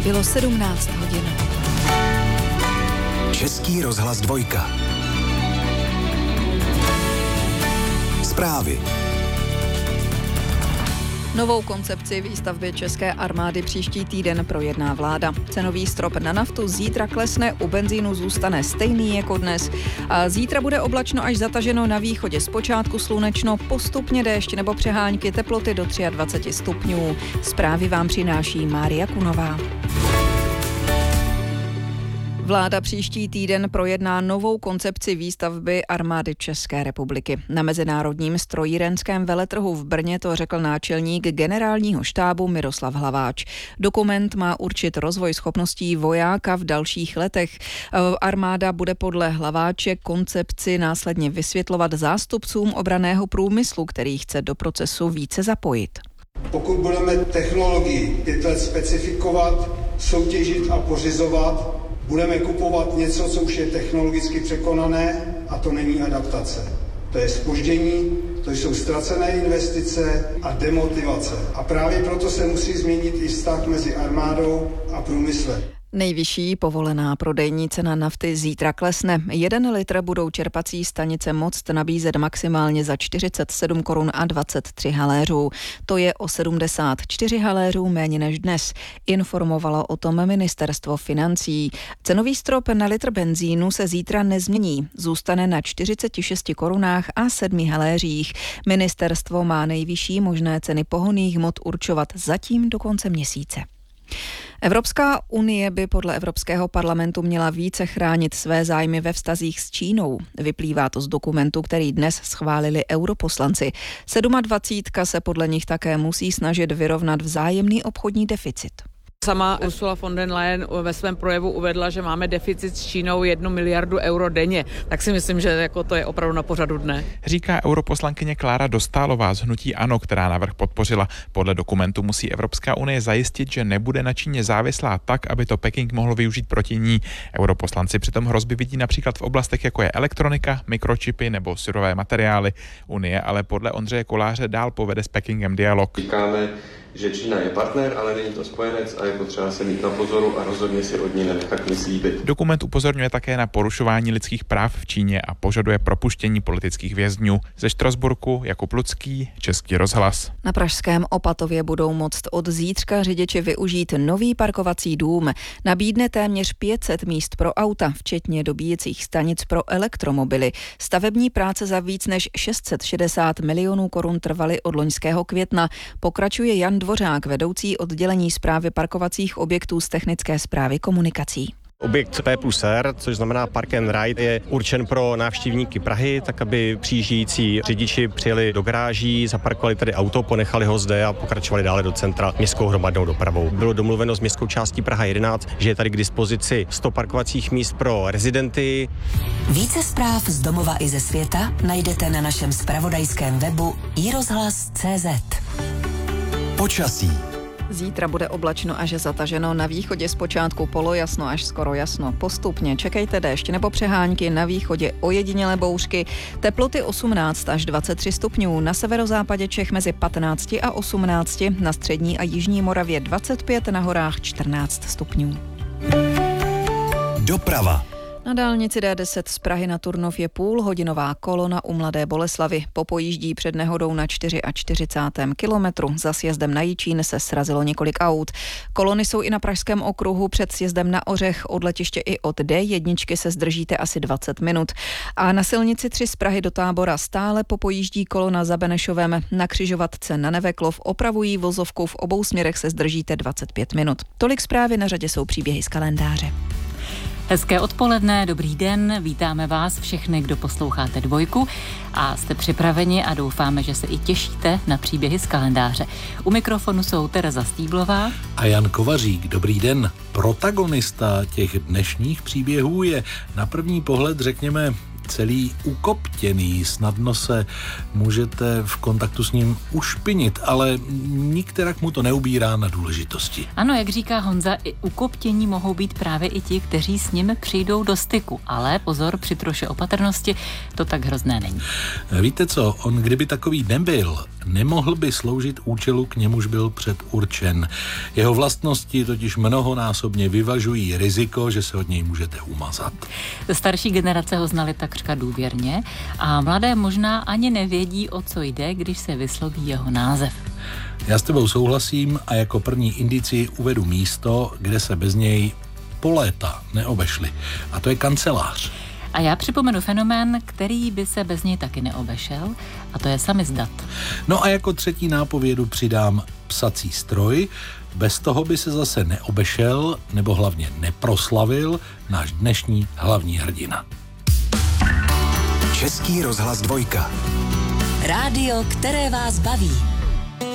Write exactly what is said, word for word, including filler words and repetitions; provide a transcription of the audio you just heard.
Bylo sedmnáct hodin. Český rozhlas dvojka. Zprávy. Novou koncepci výstavby české armády příští týden projedná vláda. Cenový strop na naftu zítra klesne, u benzínu zůstane stejný jako dnes. A zítra bude oblačno až zataženo, na východě zpočátku slunečno, postupně déšť nebo přehánky, teploty do dvacet tři stupňů. Zprávy vám přináší Mária Kunová. Vláda příští týden projedná novou koncepci výstavby armády České republiky. Na mezinárodním strojírenském veletrhu v Brně to řekl náčelník generálního štábu Miroslav Hlaváč. Dokument má určit rozvoj schopností vojáka v dalších letech. Armáda bude podle Hlaváče koncepci následně vysvětlovat zástupcům obranného průmyslu, který chce do procesu více zapojit. Pokud budeme technologii pět let specifikovat, soutěžit a pořizovat, budeme kupovat něco, co už je technologicky překonané, a to není adaptace. To je zpoždění, to jsou ztracené investice a demotivace. A právě proto se musí změnit i vztah mezi armádou a průmyslem. Nejvyšší povolená prodejní cena nafty zítra klesne. Jeden litr budou čerpací stanice moct nabízet maximálně za čtyřicet sedm korun a dvacet tři haléřů. To je o sedmdesát čtyři haléřů méně než dnes. Informovalo o tom ministerstvo financí. Cenový strop na litr benzínu se zítra nezmění. Zůstane na čtyřicet šest korunách a sedmi haléřích. Ministerstvo má nejvyšší možné ceny pohonných hmot určovat zatím do konce měsíce. Evropská unie by podle Evropského parlamentu měla více chránit své zájmy ve vztazích s Čínou. Vyplývá to z dokumentu, který dnes schválili europoslanci. dvacítka sedm se podle nich také musí snažit vyrovnat vzájemný obchodní deficit. Sama Ursula von der Leyen ve svém projevu uvedla, že máme deficit s Čínou jednu miliardu euro denně. Tak si myslím, že jako to je opravdu na pořadu dne. Říká europoslankyně Klára Dostálová z hnutí ANO, která návrh podpořila. Podle dokumentu musí Evropská unie zajistit, že nebude na Číně závislá tak, aby to Peking mohl využít proti ní. Europoslanci přitom hrozby vidí například v oblastech, jako je elektronika, mikročipy nebo surové materiály. Unie ale podle Ondřeje Koláře dál povede s Pekingem dialog. Říkáme, že Čína je partner, ale není to spojenec a je potřeba se mít na pozoru a rozhodně si od ní nenechat nic líbit. Dokument upozorňuje také na porušování lidských práv v Číně a požaduje propuštění politických vězňů. Ze Štrasburku Jakub Lucký, Český rozhlas. Na pražském Opatově budou moct od zítřka řidiči využít nový parkovací dům. Nabídne téměř pět set míst pro auta, včetně dobíjecích stanic pro elektromobily. Stavební práce za víc než šest set šedesát milionů korun trvaly od loňského května. Pokračuje Jan Dvořák, vedoucí oddělení správy parkovacích objektů z technické správy komunikací. Objekt P plus R, což znamená Park and Ride, je určen pro návštěvníky Prahy, tak aby přijíždějící řidiči přijeli do garáží, zaparkovali tady auto, ponechali ho zde a pokračovali dále do centra městskou hromadnou dopravou. Bylo domluveno s městskou částí Praha jedenáct, že je tady k dispozici sto parkovacích míst pro rezidenty. Více zpráv z domova i ze světa najdete na našem zpravodajském webu i rozhlas tečka cé zet. Počasí. Zítra bude oblačno až zataženo, na východě zpočátku polojasno až skoro jasno. Postupně čekejte déšť nebo přehánky, na východě ojedinělé bouřky, teploty osmnáct až dvacet tři stupňů, na severozápadě Čech mezi patnáct a osmnáct, na střední a jižní Moravě dvacet pět, na horách čtrnáct stupňů. Doprava. Na dálnici D deset z Prahy na Turnov je půlhodinová kolona u Mladé Boleslavi. Popojíždí před nehodou na čtyřicátém čtvrtém kilometru. Za sjezdem na Jičín se srazilo několik aut. Kolony jsou i na pražském okruhu před sjezdem na Ořech. Od letiště i od D jedna se zdržíte asi dvacet minut. A na silnici tři z Prahy do Tábora stále popojíždí kolona za Benešovem. Na křižovatce na Neveklov opravují vozovku, v obou směrech se zdržíte dvacet pět minut. Tolik zprávy, na řadě jsou příběhy z kalendáře. Hezké odpoledne, dobrý den, vítáme vás všechny, kdo posloucháte Dvojku a jste připraveni a doufáme, že se i těšíte na příběhy z kalendáře. U mikrofonu jsou Tereza Stýblová a Jan Kovařík. Dobrý den. Protagonista těch dnešních příběhů je na první pohled, řekněme, celý ukoptěný, snadno se můžete v kontaktu s ním ušpinit, ale nikterak mu to neubírá na důležitosti. Ano, jak říká Honza, i ukoptění mohou být právě i ti, kteří s ním přijdou do styku, ale pozor, při troše opatrnosti to tak hrozné není. Víte co, on kdyby takový nebyl, nemohl by sloužit účelu, k němuž byl předurčen. Jeho vlastnosti totiž mnohonásobně vyvažují riziko, že se od něj můžete umazat. Starší generace ho znali takřka důvěrně a mladé možná ani nevědí, o co jde, když se vysloví jeho název. Já s tebou souhlasím a jako první indici uvedu místo, kde se bez něj po léta neobešli. A to je kancelář. A já připomenu fenomén, který by se bez něj taky neobešel, a to je samizdat. No a jako třetí nápovědu přidám psací stroj. Bez toho by se zase neobešel, nebo hlavně neproslavil náš dnešní hlavní hrdina. Český rozhlas dvojka. Rádio, které vás baví.